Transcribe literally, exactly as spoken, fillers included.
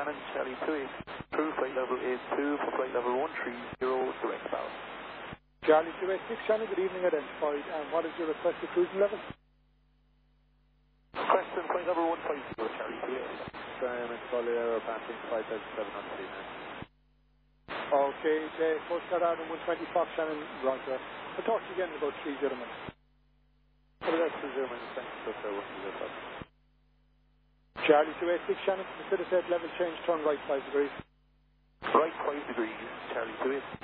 Shannon, Charlie two eight, through flight level eight two for flight level one three zero, direct bound. Charlie two eight six, Shannon, good evening, identified. And what is your requested cruising level? Question flight level one five zero, Charlie two eight. Diamond, Collier, passing five thousand seven hundred feet now. Okay, the Coast Guard Ireland one twenty Fox, Shannon, roger. I'll talk to you again in about three zero minutes. What about two zero minutes? Thanks, so far, one zero five. Charlie two eight six, Shannon, consider said level change, turn right five degrees. Right five degrees, Charlie two eight.